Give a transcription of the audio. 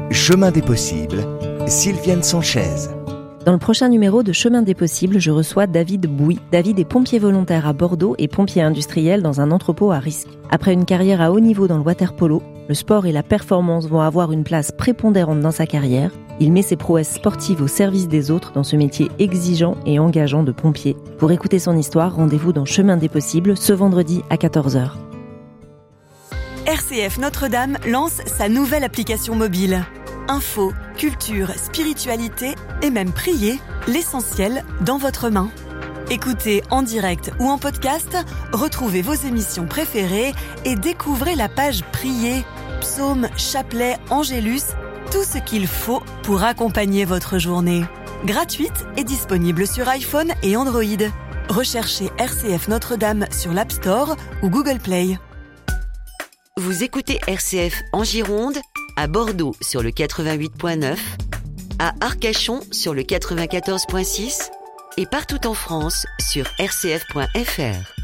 Chemin des possibles, Sylviane Sanchez. Dans le prochain numéro de Chemin des possibles, je reçois David Bouy. David est pompier volontaire à Bordeaux et pompier industriel dans un entrepôt à risque. Après une carrière à haut niveau dans le water-polo, le sport et la performance vont avoir une place prépondérante dans sa carrière. Il met ses prouesses sportives au service des autres dans ce métier exigeant et engageant de pompier. Pour écouter son histoire, rendez-vous dans Chemin des possibles ce vendredi à 14h. RCF Notre-Dame lance sa nouvelle application mobile. Info, culture, spiritualité et même prier, l'essentiel dans votre main. Écoutez en direct ou en podcast, retrouvez vos émissions préférées et découvrez la page Prier, psaumes, chapelets, angélus, tout ce qu'il faut pour accompagner votre journée. Gratuite et disponible sur iPhone et Android. Recherchez RCF Notre-Dame sur l'App Store ou Google Play. Vous écoutez RCF en Gironde, à Bordeaux sur le 88.9, à Arcachon sur le 94.6 et partout en France sur rcf.fr.